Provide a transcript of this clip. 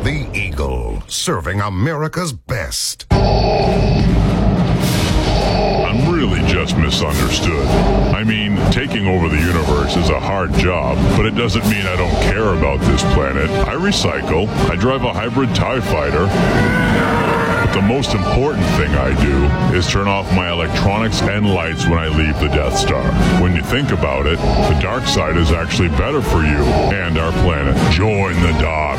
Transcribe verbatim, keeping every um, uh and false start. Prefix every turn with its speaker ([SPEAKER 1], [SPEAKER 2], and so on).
[SPEAKER 1] The Eagle, serving America's best.
[SPEAKER 2] I'm really just misunderstood. I mean, taking over the universe is a hard job, but it doesn't mean I don't care about this planet. I recycle. I drive a hybrid TIE fighter. But the most important thing I do is turn off my electronics and lights when I leave the Death Star. When you think about it, the dark side is actually better for you and our planet. Join the dots.